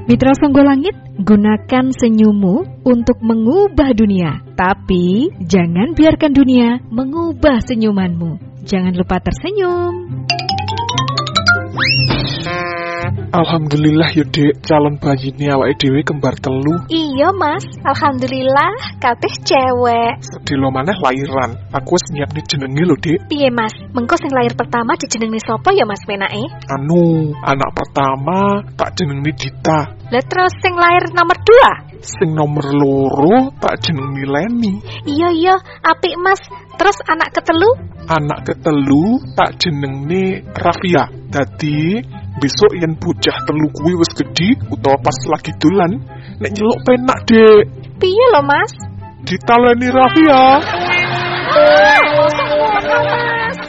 Mitra Songgolangit, gunakan senyummu untuk mengubah dunia. Tapi jangan biarkan dunia mengubah senyumanmu. Jangan lupa tersenyum. Alhamdulillah ya Dek, calon bayi ini awake dhewe kembar telu. Iya Mas, alhamdulillah kabeh cewek. Sedelo maneh lairan. Aku wis nyiapne jenenge lho Dek. Piye Mas, mengko sing lahir pertama dijenengi sapa ya Mas penake? Anak pertama tak jenengi Dita. Lah terus sing lahir nomor 2? Sing nomor loro tak jenengi Leni. Iya, apik Mas. Terus anak ketelu? Anak ketelu tak jenengi Rafia. Dadi besok yen bocah telu kuwi wis gedhi utawa pas lagi dolan, nek nyeluk penak Dek. Piye lho Mas? Ditaleni Rafia.